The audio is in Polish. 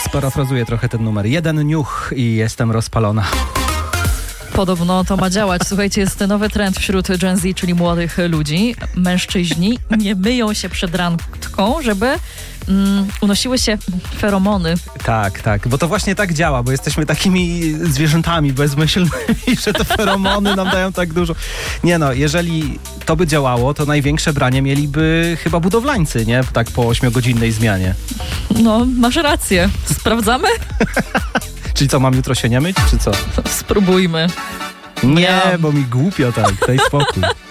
Sparafrazuję trochę ten numer. Jeden niuch i jestem rozpalona. Podobno to ma działać. Słuchajcie, jest nowy trend wśród Gen Z, czyli młodych ludzi. Mężczyźni nie myją się przed randką, żeby unosiły się feromony. Tak, bo to właśnie tak działa, bo jesteśmy takimi zwierzętami bezmyślnymi, że te feromony nam dają tak dużo. Nie no, jeżeli to by działało, to największe branie mieliby chyba budowlańcy, nie? Tak po 8-godzinnej zmianie. No, masz rację. Sprawdzamy? Czyli co, mam jutro się nie myć, czy co? Spróbujmy. Nie, bo mi głupio tak, daj spokój.